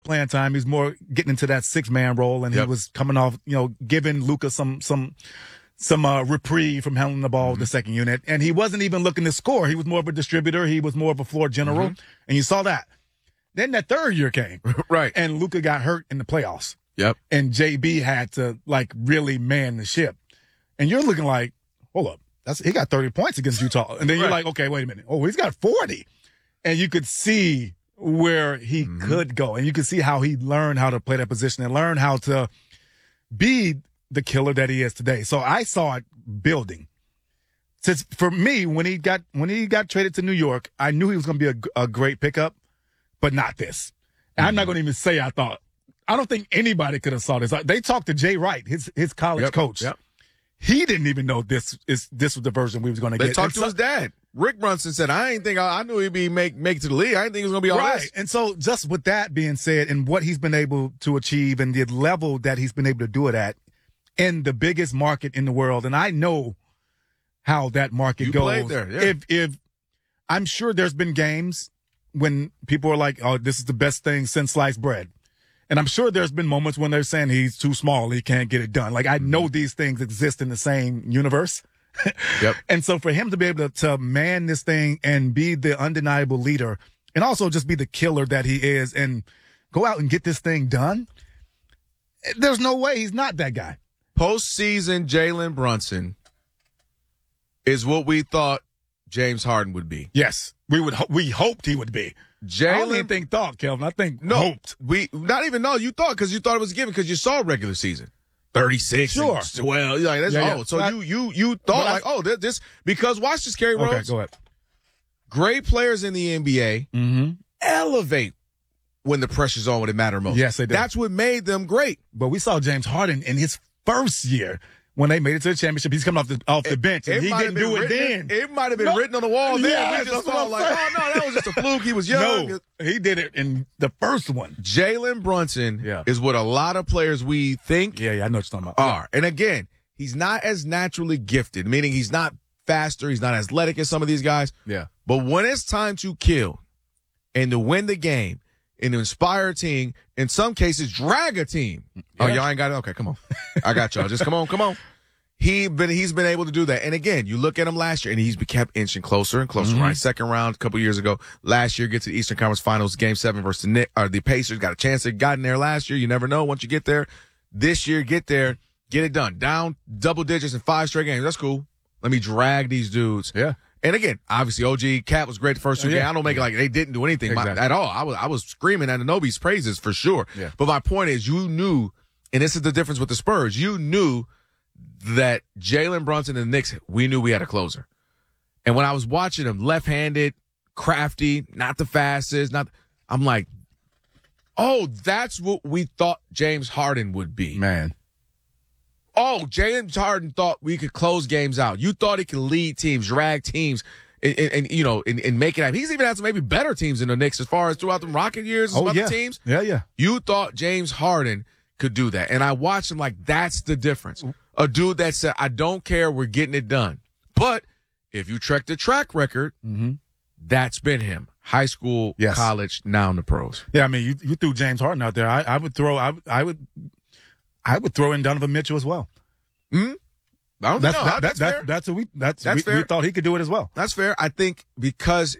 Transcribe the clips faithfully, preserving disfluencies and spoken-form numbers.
playing time. He was more getting into that six-man role, and yep. he was coming off, you know, giving Luka some some some uh, reprieve from handling the ball mm-hmm. with the second unit. And he wasn't even looking to score. He was more of a distributor. He was more of a floor general, mm-hmm. and you saw that. Then that third year came, right? And Luka got hurt in the playoffs. Yep. And J B had to like really man the ship, and you're looking like, hold up, that's he got thirty points against Utah, and then you're right. like, okay, wait a minute, oh, he's got forty, and you could see where he mm-hmm. could go, and you could see how he learned how to play that position and learn how to be the killer that he is today. So I saw it building. Since for me, when he got when he got traded to New York, I knew he was going to be a, a great pickup, but not this. And mm-hmm. I'm not going to even say I thought. I don't think anybody could have saw this. They talked to Jay Wright, his his college yep, coach. Yep. He didn't even know this is this was the version we was going to get. They talked to so, his dad. Rick Brunson said, "I didn't think I, I knew he'd be make make it to the league. I didn't think it was going to be all right." this. And so, just with that being said, and what he's been able to achieve, and the level that he's been able to do it at, in the biggest market in the world, and I know how that market you goes. Played there, yeah. If if I'm sure there's been games when people are like, "Oh, this is the best thing since sliced bread." And I'm sure there's been moments when they're saying he's too small, he can't get it done. Like, I know these things exist in the same universe. Yep. And so for him to be able to, to man this thing and be the undeniable leader and also just be the killer that he is and go out and get this thing done, there's no way he's not that guy. Postseason Jalen Brunson is what we thought James Harden would be. Yes. We would. Ho- we hoped he would be. Jalen, I don't even think thought, Kelvin. I think no, hoped. We not even know you thought because you thought it was given because you saw regular season thirty-six. Sure. Well, like that's yeah, oh, yeah. so but you you you thought I, like oh this, this because watch this Kerry Rhodes. Okay, go ahead. Great players in the N B A mm-hmm. elevate when the pressure's on when it matters most. Yes, they do. That's what made them great. But we saw James Harden in his first year. When they made it to the championship, he's coming off the off the it, bench, and it he didn't do it written, then. It might have been no. written on the wall then. Yes, we just thought like, oh, no, that was just a fluke. He was young. No, he did it in the first one. Jalen Brunson yeah. is what a lot of players we think yeah, yeah, I know what you're talking about. are. And again, he's not as naturally gifted, meaning he's not faster, he's not athletic as some of these guys. Yeah. But when it's time to kill and to win the game and to inspire a team, in some cases, drag a team. Yeah. Oh, y'all ain't got it? Okay, come on. I got y'all. Just come on, come on. He been he's been able to do that, and again, you look at him last year, and he's kept inching closer and closer. Mm-hmm. Right, second round a couple years ago. Last year, get to the Eastern Conference Finals, Game Seven versus the Knicks, or the Pacers. Got a chance to got in there last year. You never know once you get there. This year, get there, get it done. Down double digits in five straight games. That's cool. Let me drag these dudes. Yeah. And again, obviously, O G Cat was great the first two oh, yeah. games. I don't make it like they didn't do anything exactly. at all. I was I was screaming Anunoby's praises for sure. Yeah. But my point is, you knew, and this is the difference with the Spurs. You knew that Jalen Brunson and the Knicks, we knew we had a closer. And when I was watching him, left-handed, crafty, not the fastest, not. I'm like, oh, that's what we thought James Harden would be. Man. Oh, James Harden thought we could close games out. You thought he could lead teams, drag teams, and, and, and you know, and, and make it happen. He's even had some maybe better teams than the Knicks as far as throughout the Rocket years and oh, some yeah. other teams. Yeah, yeah. You thought James Harden could do that. And I watched him like, that's the difference. A dude that said, I don't care, we're getting it done. But if you check the track record, mm-hmm. that's been him. High school, yes. college, now in the pros. Yeah, I mean, you, you threw James Harden out there. I, I would throw, I, I would, I would throw in Donovan Mitchell as well. Hmm. I don't that's, know. That, that's, that, fair. that's what we. That's, that's we, fair. we thought he could do it as well. That's fair. I think because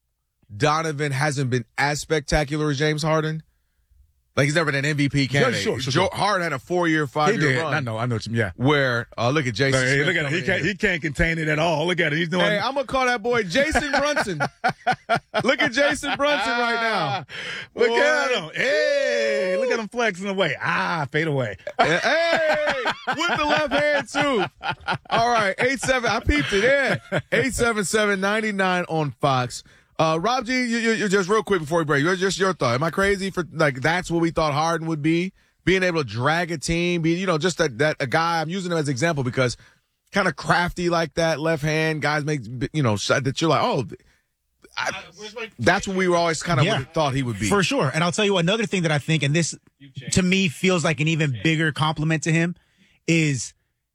Donovan hasn't been as spectacular as James Harden. Like, he's never been an M V P candidate. Sure, sure, sure, Joe Harden had a four-year, five-year he did. run. I know, I know what you mean. Yeah. Where, uh, look at Jason Hey, Smith look at him. He can't, in. he can't contain it at all. Look at it. He's doing. Hey, I'm going to call that boy Jason Brunson. Look at Jason Brunson right now. Look boy. at him. Hey, look at him flexing away. Ah, fade away. Hey, with the left hand, too. All right, eight seven. I peeped it, yeah. eight seven seven, nine nine on Fox. Uh, Rob G, you, you, you just real quick before we break, you're just your thought. Am I crazy for, like, that's what we thought Harden would be? Being able to drag a team, be, you know, just that, that a guy, I'm using him as an example because kind of crafty like that, left hand, guys make, you know, that you're like, oh, I, that's what we were always kind of yeah, thought he would be. For sure. And I'll tell you another thing that I think, and this to me feels like an even bigger compliment to him, is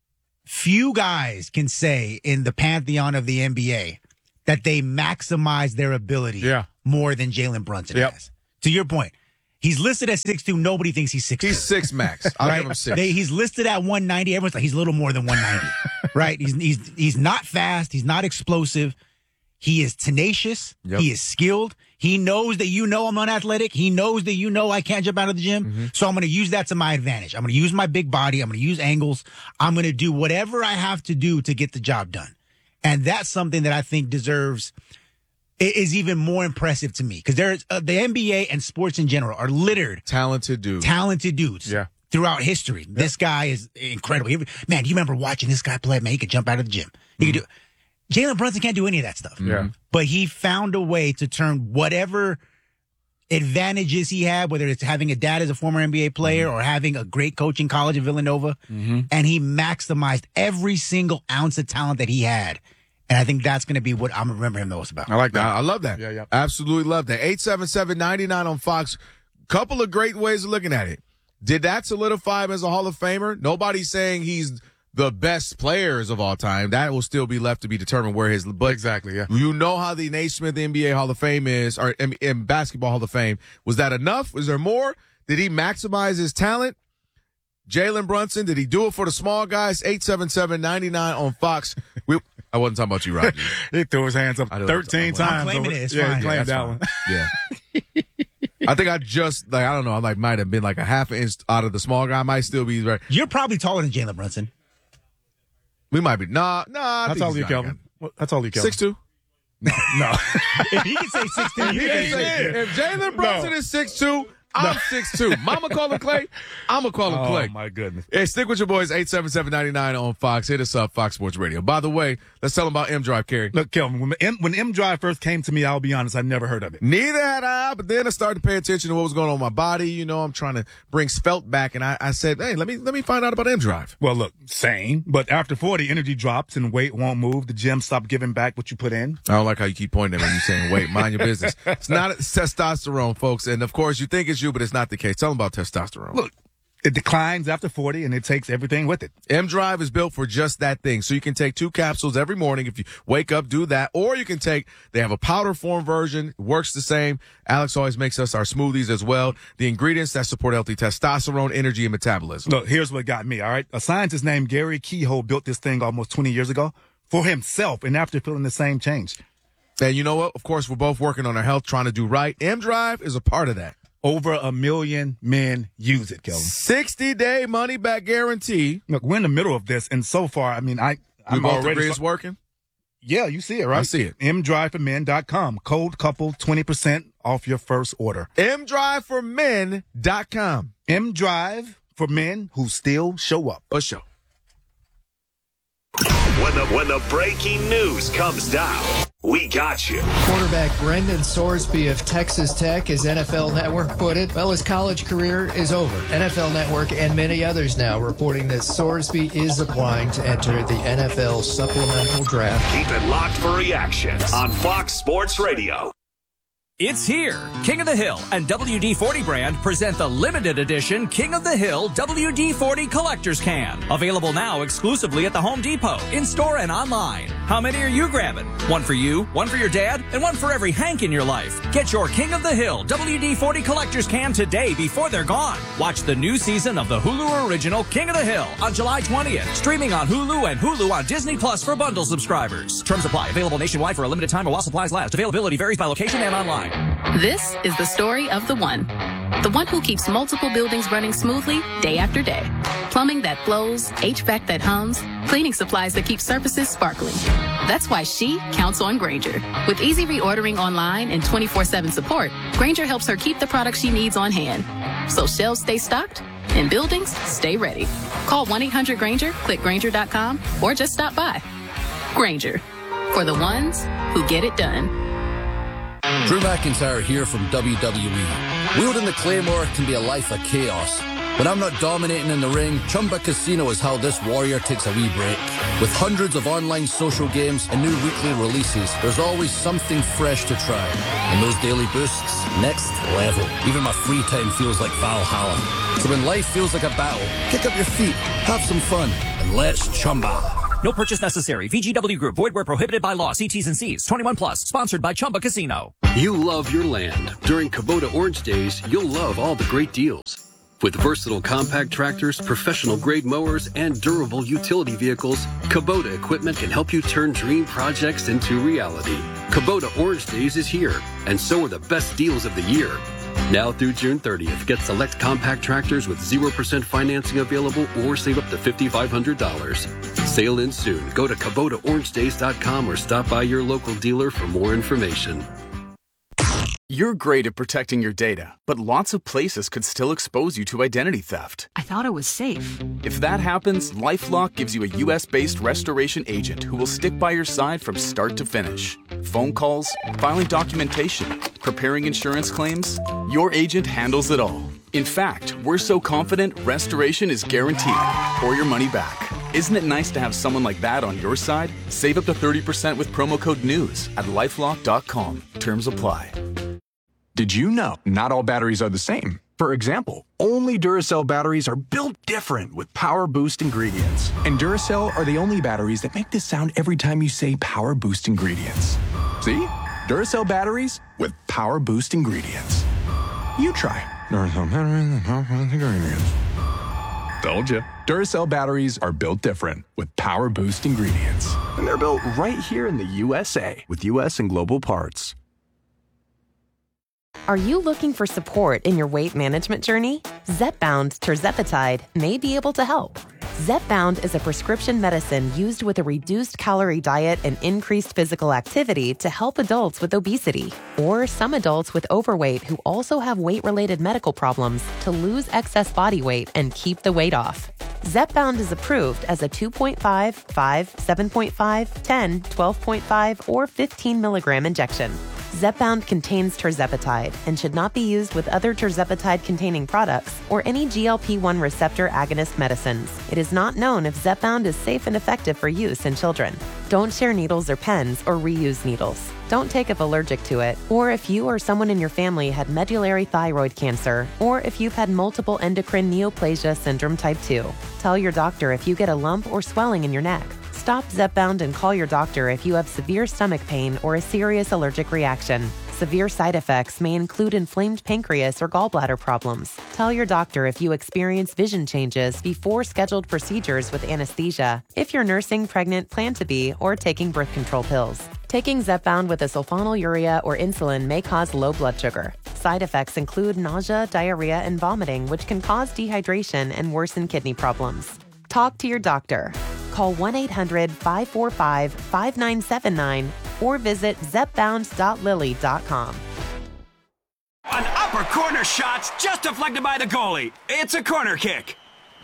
few guys can say in the pantheon of the N B A that they maximize their ability yeah. more than Jalen Brunson yep. has. To your point, He's listed at six two. Nobody thinks he's six two. He's six max. I'll right? give him six. They, he's listed at one ninety. Everyone's like, he's a little more than one ninety. Right? He's, he's, he's not fast. He's not explosive. He is tenacious. Yep. He is skilled. He knows that you know I'm unathletic. He knows that you know I can't jump out of the gym. Mm-hmm. So I'm going to use that to my advantage. I'm going to use my big body. I'm going to use angles. I'm going to do whatever I have to do to get the job done. And that's something that I think deserves is even more impressive to me because there's uh, the N B A and sports in general are littered talented dudes, talented dudes. Yeah. Throughout history, yeah. This guy is incredible. He, man, do you remember watching this guy play? Man, he could jump out of the gym. He mm-hmm. could do. Jalen Brunson can't do any of that stuff. Yeah. But he found a way to turn whatever advantages he had, whether it's having a dad as a former N B A player mm-hmm. or having a great coach in college at Villanova, mm-hmm. and he maximized every single ounce of talent that he had. And I think that's going to be what I'm going to remember him the most about. I like that. I, I love that. Yeah, yeah. Absolutely love that. eight seven seven, nine nine on Fox. Couple of great ways of looking at it. Did that solidify him as a Hall of Famer? Nobody's saying he's the best players of all time. That will still be left to be determined where his, but exactly, yeah. You know how the Naismith N B A Hall of Fame is, or in, in Basketball Hall of Fame. Was that enough? Was there more? Did he maximize his talent? Jalen Brunson, did he do it for the small guys? eight seven seven, nine nine on Fox. We, I wasn't talking about you, Roger. He threw his hands up thirteen times. I'm claiming it. It's yeah, fine. claimed yeah, that one. Yeah. I think I just, like, I don't know, I like might have been like a half an inch out of the small guy. I might still be right. You're probably taller than Jalen Brunson. We might be. Nah, nah. That's all you, Kelvin. That's all you, Kelvin. six two. No. no. If he can say six two, you can say If Jalen Brunson no. is six two, I'm six two. Mama call him Clay. I'm going to call him oh, Clay. Oh, my goodness. Hey, stick with your boys, eight seven seven, nine nine on Fox. Hit us up, Fox Sports Radio. By the way, let's tell them about M Drive, Kerry. Look, Kelvin, when M, when M Drive first came to me, I'll be honest, I never heard of it. Neither had I, but then I started to pay attention to what was going on with my body. You know, I'm trying to bring Svelte back, and I, I said, hey, let me let me find out about M Drive. Well, look, same, but after forty, energy drops and weight won't move. The gym stopped giving back what you put in. I don't like how you keep pointing at me when you're saying weight. Mind your business. It's not it's testosterone, folks, and of course, you think it's you, but it's not the case. Tell them about testosterone. Look, it declines after forty, and it takes everything with it. M Drive is built for just that thing. So you can take two capsules every morning if you wake up, do that. Or you can take, they have a powder form version. It works the same. Alex always makes us our smoothies as well. The ingredients that support healthy testosterone, energy, and metabolism. Look, here's what got me, all right? A scientist named Gary Kehoe built this thing almost twenty years ago for himself, and after feeling the same change. And you know what? Of course, we're both working on our health, trying to do right. M Drive is a part of that. Over a million men use it, Kelvin. sixty-day money-back guarantee. Look, we're in the middle of this, and so far, I mean, I, I'm we both already agree it's working? Yeah, you see it, right? I see it. M drive for men dot com. Code couple, twenty percent off your first order. M drive for men dot com. M Drive for men who still show up. A show. When the, when the breaking news comes down, we got you. Quarterback Brendan Sorsby of Texas Tech, as N F L Network put it, well, his college career is over. N F L Network and many others now reporting that Sorsby is applying to enter the N F L supplemental draft. Keep it locked for reactions on Fox Sports Radio. It's here. King of the Hill and W D forty brand present the limited edition King of the Hill W D forty Collector's Can. Available now exclusively at the Home Depot, in-store and online. How many are you grabbing? One for you, one for your dad, and one for every Hank in your life. Get your King of the Hill W D forty Collector's Can today before they're gone. Watch the new season of the Hulu original King of the Hill on July twentieth. Streaming on Hulu and Hulu on Disney Plus for bundle subscribers. Terms apply. Available nationwide for a limited time or while supplies last. Availability varies by location and online. This is the story of the one. The one who keeps multiple buildings running smoothly day after day. Plumbing that flows, H V A C that hums, cleaning supplies that keep surfaces sparkling. That's why she counts on Grainger. With easy reordering online and twenty-four seven support, Grainger helps her keep the products she needs on hand. So shelves stay stocked and buildings stay ready. Call one eight hundred Grainger, click Grainger dot com, or just stop by. Grainger, for the ones who get it done. Drew McIntyre here from W W E. Wielding the Claymore can be a life of chaos. When I'm not dominating in the ring, Chumba Casino is how this warrior takes a wee break. With hundreds of online social games and new weekly releases, there's always something fresh to try. And those daily boosts, next level. Even my free time feels like Valhalla. So when life feels like a battle, kick up your feet, have some fun, and let's Chumba. No purchase necessary. V G W Group. Void where prohibited by law. See T's and C's. twenty-one plus. Sponsored by Chumba Casino. You love your land. During Kubota Orange Days, you'll love all the great deals. With versatile compact tractors, professional-grade mowers, and durable utility vehicles, Kubota equipment can help you turn dream projects into reality. Kubota Orange Days is here, and so are the best deals of the year. Now through June thirtieth, get select compact tractors with zero percent financing available or save up to five thousand five hundred dollars. Sale ends soon. Go to Kubota Orange Days dot com or stop by your local dealer for more information. You're great at protecting your data, but lots of places could still expose you to identity theft. I thought it was safe. If that happens, LifeLock gives you a U S-based restoration agent who will stick by your side from start to finish. Phone calls, filing documentation, preparing insurance claims, your agent handles it all. In fact, we're so confident restoration is guaranteed or your money back. Isn't it nice to have someone like that on your side? Save up to thirty percent with promo code NEWS at lifelock dot com. Terms apply. Did you know not all batteries are the same? For example, only Duracell batteries are built different with Power Boost ingredients. And Duracell are the only batteries that make this sound every time you say Power Boost ingredients. See? Duracell batteries with Power Boost ingredients. You try. Duracell batteries with Power Boost ingredients. Told you. Duracell batteries are built different with Power Boost ingredients. And they're built right here in the U S A with U S and global parts. Are you looking for support in your weight management journey? Zepbound tirzepatide may be able to help. Zepbound is a prescription medicine used with a reduced calorie diet and increased physical activity to help adults with obesity or some adults with overweight who also have weight-related medical problems to lose excess body weight and keep the weight off. Zepbound is approved as a two point five, five, seven point five, ten, twelve point five, or fifteen milligram injection. Zepbound contains tirzepatide and should not be used with other tirzepatide-containing products or any G L P one receptor agonist medicines. It is not known if Zepbound is safe and effective for use in children. Don't share needles or pens or reuse needles. Don't take if allergic to it, or if you or someone in your family had medullary thyroid cancer, or if you've had multiple endocrine neoplasia syndrome type two. Tell your doctor if you get a lump or swelling in your neck. Stop Zepbound and call your doctor if you have severe stomach pain or a serious allergic reaction. Severe side effects may include inflamed pancreas or gallbladder problems. Tell your doctor if you experience vision changes before scheduled procedures with anesthesia, if you're nursing, pregnant, plan to be, or taking birth control pills. Taking Zepbound with a sulfonylurea or insulin may cause low blood sugar. Side effects include nausea, diarrhea, and vomiting, which can cause dehydration and worsen kidney problems. Talk to your doctor. Call one eight hundred, five four five, five nine seven nine or visit zepbound dot lilly dot com. An upper corner shot's just deflected by the goalie. It's a corner kick.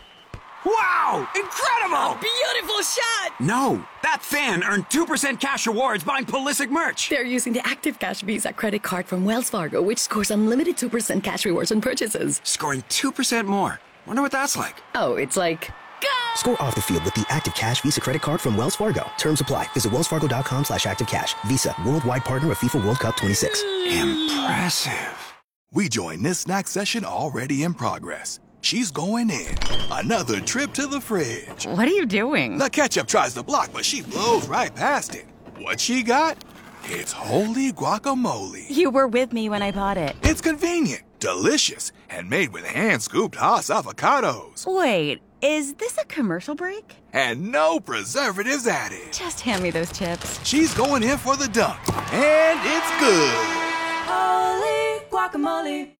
Wow! Incredible! A beautiful shot! No, that fan earned two percent cash rewards buying Pulisic merch. They're using the Active Cash Visa credit card from Wells Fargo, which scores unlimited two percent cash rewards on purchases. Scoring two percent more. Wonder what that's like. Oh, it's like... Go! Score off the field with the Active Cash Visa credit card from Wells Fargo. Terms apply. Visit wellsfargo.com slash activecash. Visa, worldwide partner of FIFA World Cup twenty-six. Impressive. We join this snack session already in progress. She's going in. Another trip to the fridge. What are you doing? The ketchup tries to block, but she blows right past it. What she got? It's holy guacamole. You were with me when I bought it. It's convenient, delicious, and made with hand-scooped Haas avocados. Wait. Is this a commercial break? And no preservatives added. Just hand me those chips. She's going in for the dunk. And it's good. Holy guacamole.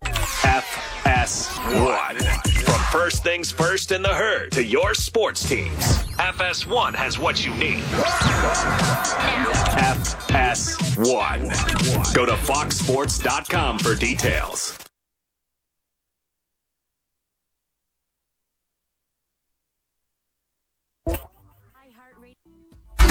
F S one. From first things first in the herd to your sports teams, F S one has what you need. F S one. Go to fox sports dot com for details.